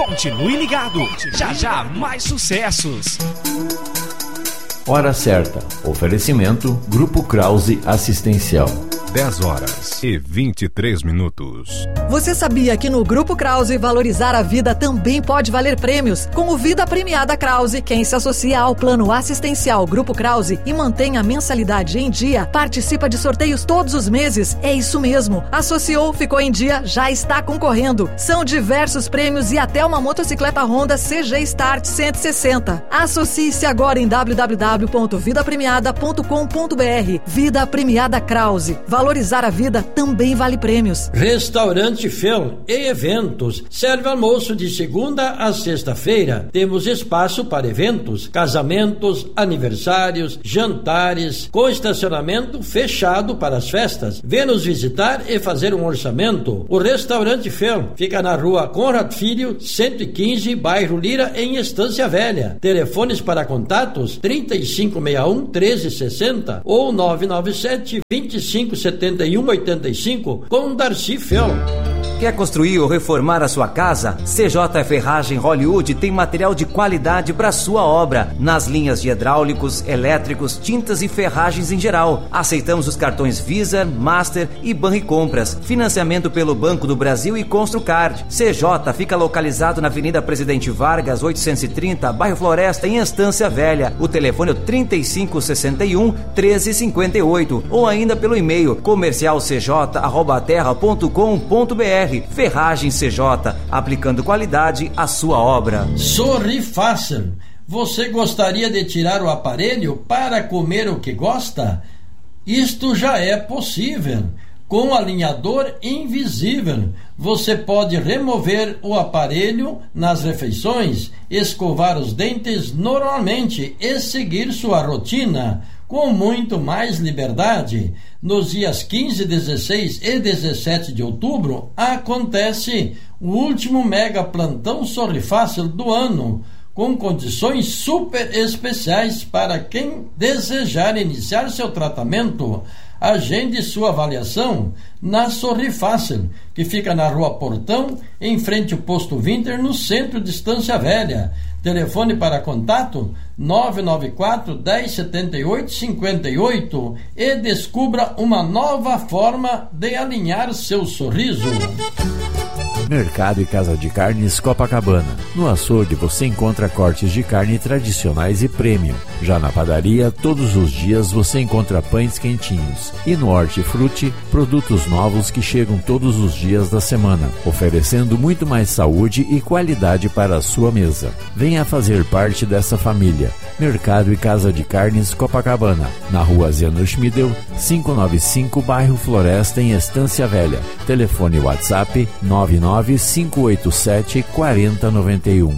Continue ligado. Já já mais sucessos. Hora certa. Oferecimento Grupo Krause Assistencial. 10h23. Você sabia que no Grupo Krause valorizar a vida também pode valer prêmios? Com o Vida Premiada Krause, quem se associa ao plano assistencial Grupo Krause e mantém a mensalidade em dia, participa de sorteios todos os meses. É isso mesmo. Associou, ficou em dia, já está concorrendo. São diversos prêmios e até uma motocicleta Honda CG Start 160. Associe-se agora em www.vidapremiada.com.br. Vida Premiada Krause. Valorizar a vida também vale prêmios. Restaurante Fel e Eventos. Serve almoço de segunda a sexta-feira. Temos espaço para eventos, casamentos, aniversários, jantares, com estacionamento fechado para as festas. Vê nos visitar e fazer um orçamento. O Restaurante Fel fica na rua Conrad Filho, 115, bairro Lira, em Estância Velha. Telefones para contatos 3561-1360 ou 997-2571-85 com Darcy Fel. Quer construir ou reformar a sua casa? CJ Ferragem Hollywood tem material de qualidade para sua obra, nas linhas de hidráulicos, elétricos, tintas e ferragens em geral. Aceitamos os cartões Visa, Master e Banricompras. Financiamento pelo Banco do Brasil e Construcard. CJ fica localizado na Avenida Presidente Vargas, 830, bairro Floresta, em Estância Velha. O telefone é 3561-1358 ou ainda pelo e-mail comercialcj@terra.com.br. Ferragem CJ, aplicando qualidade à sua obra. Sorri Fácil. Você gostaria de tirar o aparelho para comer o que gosta? Isto já é possível. Com alinhador invisível, você pode remover o aparelho nas refeições, escovar os dentes normalmente e seguir sua rotina com muito mais liberdade. Nos dias 15, 16 e 17 de outubro acontece o último mega plantão Sorri Fácil do ano, com condições super especiais para quem desejar iniciar seu tratamento. Agende sua avaliação na Sorri Fácil, que fica na Rua Portão, em frente ao Posto Winter, no centro de Estância Velha. Telefone para contato 994-1078-58 e descubra uma nova forma de alinhar seu sorriso. Mercado e Casa de Carnes Copacabana. No açougue você encontra cortes de carne tradicionais e premium. Já na padaria, todos os dias você encontra pães quentinhos. E no Hortifruti, produtos novos que chegam todos os dias da semana, oferecendo muito mais saúde e qualidade para a sua mesa. Venha fazer parte dessa família. Mercado e Casa de Carnes Copacabana, na Rua Zeno Schmidel, 595, bairro Floresta, em Estância Velha. Telefone WhatsApp 99587-4091.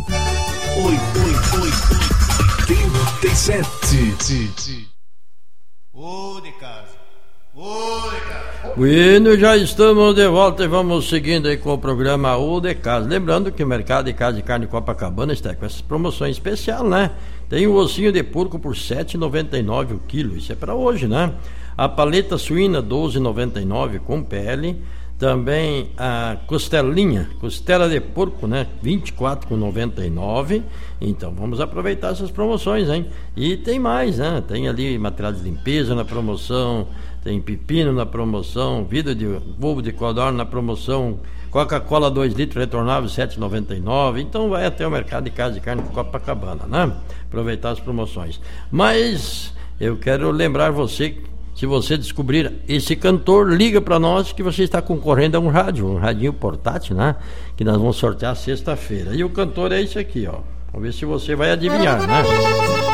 87. Ô de casa. Ô de casa. Bueno, já estamos de volta e vamos seguindo aí com o programa O de Casa. Lembrando que o Mercado e Casa de Carne Copacabana está com essas promoções especiais, né? Tem o ossinho de porco por R$ 7,99 o quilo, isso é para hoje, né? A paleta suína R$ 12,99 com pele. Também a costela de porco, né? R$ 24,99. Então vamos aproveitar essas promoções, hein? E tem mais, né? Tem ali material de limpeza na promoção, tem pepino na promoção, vidro de bulbo de codorna na promoção, Coca-Cola 2 litros retornável R$ 7,99. Então vai até o Mercado de Casa de Carne de Copacabana, né? Aproveitar as promoções. Mas eu quero lembrar você, se você descobrir esse cantor, liga para nós que você está concorrendo a um radinho portátil, né? Que nós vamos sortear sexta-feira. E o cantor é esse aqui, ó. Vamos ver se você vai adivinhar, né?